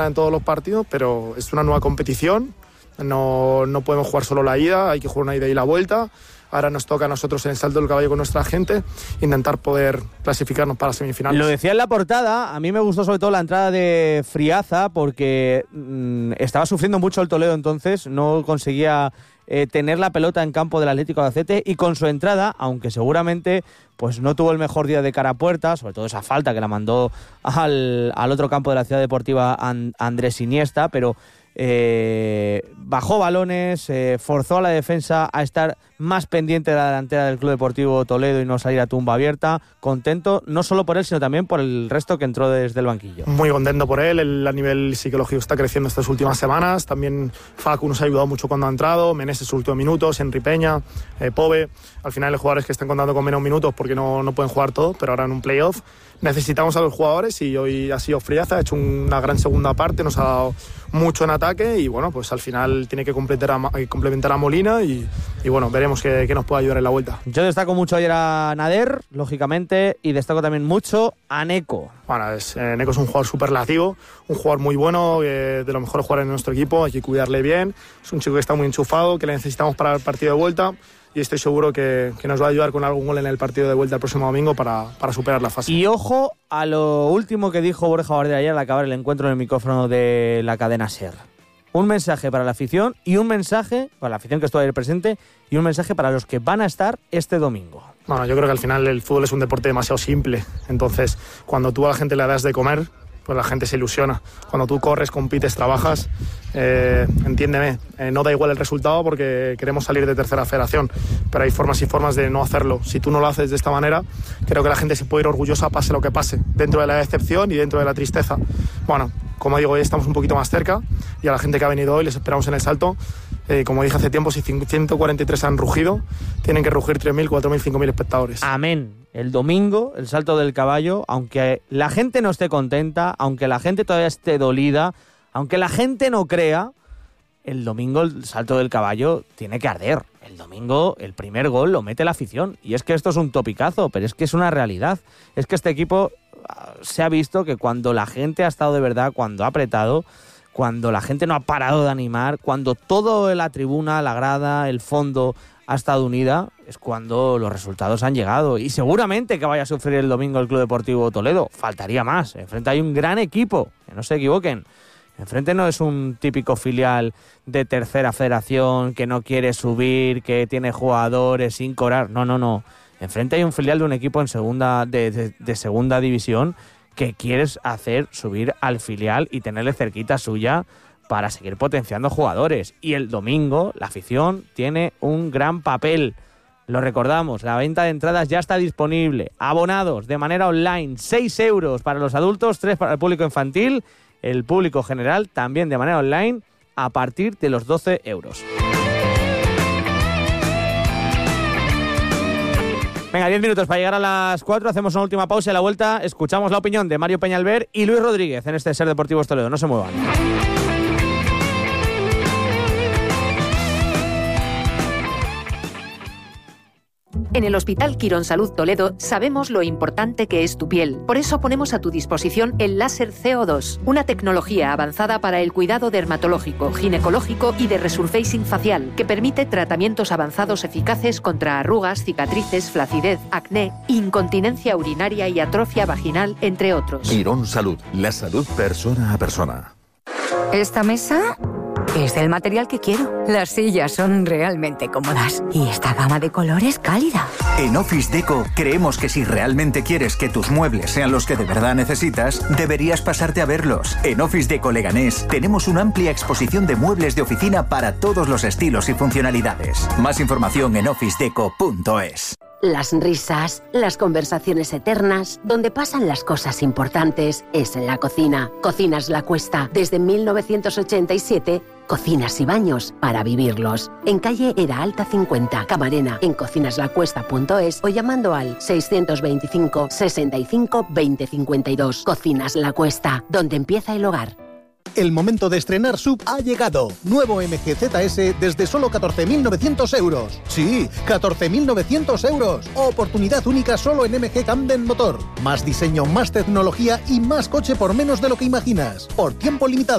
en todos los partidos, pero es una nueva competición, no podemos jugar solo la ida, hay que jugar una ida y la vuelta. Ahora nos toca a nosotros en el salto del caballo con nuestra gente intentar poder clasificarnos para semifinales. Lo decía en la portada, a mí me gustó sobre todo la entrada de Friaza porque estaba sufriendo mucho el Toledo entonces, no conseguía tener la pelota en campo del Atlético de Albacete, y con su entrada, aunque seguramente pues no tuvo el mejor día de cara a puerta, sobre todo esa falta que la mandó al otro campo de la Ciudad Deportiva Andrés Iniesta, pero bajó balones, forzó a la defensa a estar más pendiente de la delantera del Club Deportivo Toledo y no salir a tumba abierta. Contento no solo por él, sino también por el resto que entró desde el banquillo. Muy contento por él, a nivel psicológico está creciendo estas últimas semanas. También Facu nos ha ayudado mucho cuando ha entrado, Meneses sus últimos minutos, Henry Peña, Pove. Al final los jugadores que están contando con menos minutos porque no pueden jugar todo, pero ahora en un playoff necesitamos a los jugadores y hoy ha sido Friaza, ha hecho una gran segunda parte, nos ha dado mucho en ataque y bueno, pues al final tiene que complementar a Molina y bueno, veremos qué nos puede ayudar en la vuelta. Yo destaco mucho ayer a Nader, lógicamente, y destaco también mucho a Neko. Bueno, Neko es un jugador superlativo, un jugador muy bueno, de los mejores jugadores de nuestro equipo, hay que cuidarle bien, es un chico que está muy enchufado, que le necesitamos para el partido de vuelta. Y estoy seguro que nos va a ayudar con algún gol en el partido de vuelta el próximo domingo para superar la fase. Y ojo a lo último que dijo Borja Bardera ayer al acabar el encuentro en el micrófono de la cadena SER. Un mensaje para la afición y un mensaje para la afición que estuvo ayer presente y un mensaje para los que van a estar este domingo. Bueno, yo creo que al final el fútbol es un deporte demasiado simple. Entonces, cuando tú a la gente le das de comer, pues la gente se ilusiona. Cuando tú corres, compites, trabajas, entiéndeme, no da igual el resultado porque queremos salir de tercera federación, pero hay formas y formas de no hacerlo. Si tú no lo haces de esta manera, creo que la gente se puede ir orgullosa pase lo que pase, dentro de la decepción y dentro de la tristeza. Bueno, como digo, hoy estamos un poquito más cerca y a la gente que ha venido hoy les esperamos en el salto. Como dije hace tiempo, si 143 han rugido, tienen que rugir 3.000, 4.000, 5.000 espectadores. Amén. El domingo, el salto del caballo, aunque la gente no esté contenta, aunque la gente todavía esté dolida, aunque la gente no crea, el domingo el salto del caballo tiene que arder. El domingo el primer gol lo mete la afición. Y es que esto es un topicazo, pero es que es una realidad. Es que este equipo se ha visto que cuando la gente ha estado de verdad, cuando ha apretado, cuando la gente no ha parado de animar, cuando toda la tribuna, la grada, el fondo ha estado unida, es cuando los resultados han llegado. Y seguramente que vaya a sufrir el domingo el Club Deportivo Toledo. Faltaría más. Enfrente hay un gran equipo, que no se equivoquen. Enfrente no es un típico filial de tercera federación que no quiere subir, que tiene jugadores sin cobrar. No. Enfrente hay un filial de un equipo en segunda de segunda división que quieres hacer subir al filial y tenerle cerquita suya para seguir potenciando jugadores. Y el domingo la afición tiene un gran papel. Lo recordamos, la venta de entradas ya está disponible. Abonados de manera online, 6 euros para los adultos, 3 para el público infantil. El público general también de manera online a partir de los 12 euros. Venga, 10 minutos para llegar a las 4, hacemos una última pausa y a la vuelta escuchamos la opinión de Mario Peñalver y Luis Rodríguez en este SER Deportivos Toledo. No se muevan. En el Hospital Quirón Salud Toledo sabemos lo importante que es tu piel. Por eso ponemos a tu disposición el láser CO2, una tecnología avanzada para el cuidado dermatológico, ginecológico y de resurfacing facial, que permite tratamientos avanzados eficaces contra arrugas, cicatrices, flacidez, acné, incontinencia urinaria y atrofia vaginal, entre otros. Quirón Salud, la salud persona a persona. Esta mesa es del material que quiero. Las sillas son realmente cómodas y esta gama de colores cálida. En Office Deco creemos que si realmente quieres que tus muebles sean los que de verdad necesitas, deberías pasarte a verlos. En Office Deco Leganés tenemos una amplia exposición de muebles de oficina para todos los estilos y funcionalidades. Más información en officedeco.es. Las risas, las conversaciones eternas, donde pasan las cosas importantes, es en la cocina. Cocinas La Cuesta, desde 1987, cocinas y baños para vivirlos. En calle Era Alta 50, Camarena, en cocinaslacuesta.es o llamando al 625 65 20 52. Cocinas La Cuesta, donde empieza el hogar. El momento de estrenar SUV ha llegado. Nuevo MG ZS desde solo 14.900 euros. Sí, 14.900 euros. Oportunidad única solo en MG Camden Motor. Más diseño, más tecnología y más coche por menos de lo que imaginas. Por tiempo limitado.